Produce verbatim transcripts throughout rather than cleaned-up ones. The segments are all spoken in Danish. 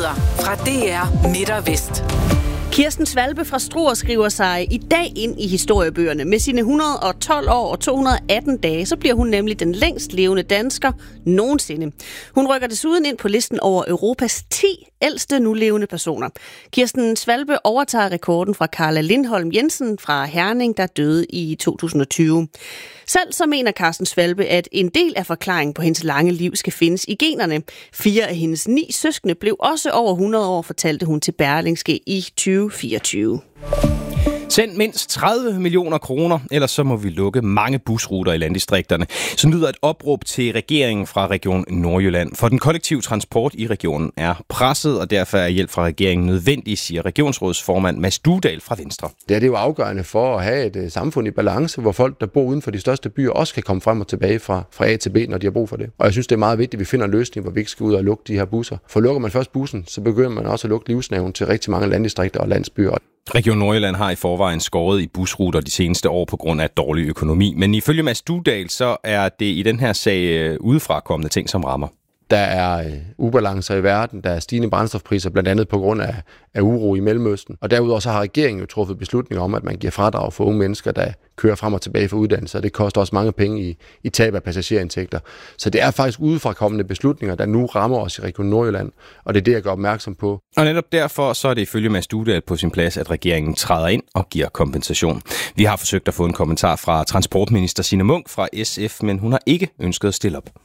Nyheder fra D R Midt og Vest. Kirsten Svalbe fra Struer skriver sig i dag ind i historiebøgerne. Med sine et hundrede og tolv år og to hundrede og atten dage, så bliver hun nemlig den længst levende dansker nogensinde. Hun rykker desuden ind på listen over Europas ti ældste nulevende personer. Kirsten Svalbe overtager rekorden fra Carla Lindholm Jensen fra Herning, der døde i to tusind og tyve. Selv så mener Kirsten Svalbe, at en del af forklaringen på hendes lange liv skal findes i generne. Fire af hendes ni søskende blev også over hundrede år, fortalte hun til Berlingske i tyve fireogtyve. Send mindst tredive millioner kroner, ellers så må vi lukke mange busruter i landdistrikterne. Så lyder et opråb til regeringen fra Region Nordjylland. For den kollektive transport i regionen er presset, og derfor er hjælp fra regeringen nødvendig, siger regionsrådsformand Mads Dudal fra Venstre. Det er det jo afgørende for at have et samfund i balance, hvor folk, der bor uden for de største byer, også kan komme frem og tilbage fra, fra A til B, når de har brug for det. Og jeg synes, det er meget vigtigt, at vi finder en løsning, hvor vi ikke skal ud og lukke de her busser. For lukker man først bussen, så begynder man også at lukke livsnerven til rigtig mange landdistrikter og landsbyer. Region Nordjylland har i forvejen skåret i busruter de seneste år på grund af dårlig økonomi. Men ifølge Mads Dudal, så er det i den her sag udefra kommende ting, som rammer. Der er øh, ubalancer i verden, der er stigende brændstofpriser, blandt andet på grund af, af uro i Mellemøsten. Og derudover så har regeringen jo truffet beslutninger om, at man giver fradrag for unge mennesker, der kører frem og tilbage for uddannelse, og det koster også mange penge i, i tab af passagerindtægter. Så det er faktisk udefrakommende beslutninger, der nu rammer os i Region Nordjylland, og det er det, jeg gør opmærksom på. Og netop derfor så er det ifølge Mads Dudal på sin plads, at regeringen træder ind og giver kompensation. Vi har forsøgt at få en kommentar fra transportminister Signe Munk fra S F, men hun har ikke ønsket at stille op.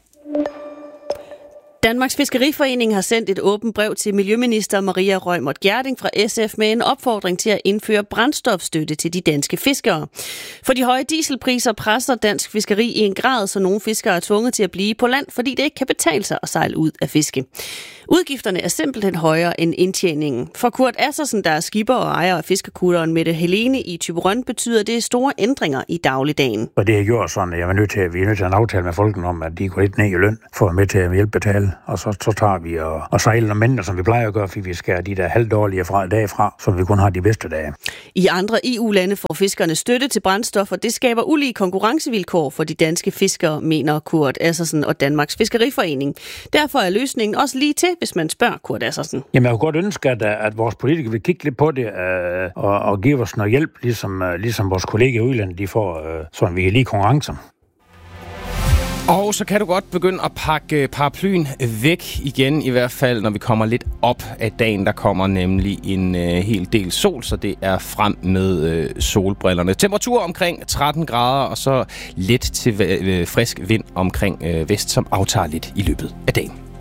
Danmarks Fiskeriforening har sendt et åbent brev til Miljøminister Maria Reumert Gjerding fra S F med en opfordring til at indføre brændstofstøtte til de danske fiskere. For de høje dieselpriser presser dansk fiskeri i en grad, så nogle fiskere er tvunget til at blive på land, fordi det ikke kan betale sig at sejle ud af fiske. Udgifterne er simpelthen højere end indtjeningen. For Kurt Assersen, der er skipper og ejer af fiskekutteren Mette Helene i Thyborøn, betyder det store ændringer i dagligdagen. Og det har gjort sådan, at jeg er nødt til, at vi er nødt til at aftale med folkene om, at de går lidt ned i løn for at være med til at hjælpe betale. Og så, så tager vi og, og sejler nogle mænd, som vi plejer at gøre, fordi vi skal de der halvdårlige fra dage fra, så vi kun har de bedste dage. I andre E U-lande får fiskerne støtte til brændstoffer. Det skaber ulige konkurrencevilkår for de danske fiskere, mener Kurt Assersen og Danmarks Fiskeriforening. Derfor er løsningen også lige til, hvis man spørger Kurt Assersen. Jamen, jeg kunne godt ønske, at, at vores politikere vil kigge lidt på det øh, og, og give os noget hjælp, ligesom, øh, ligesom vores kollegaer i udlandet, de får, øh, så vi er lige konkurrencer. Og så kan du godt begynde at pakke paraplyen væk igen, i hvert fald når vi kommer lidt op af dagen. Der kommer nemlig en øh, hel del sol, så det er frem med øh, solbrillerne. Temperatur omkring tretten grader, og så lidt til øh, frisk vind omkring øh, vest, som aftager lidt i løbet af dagen.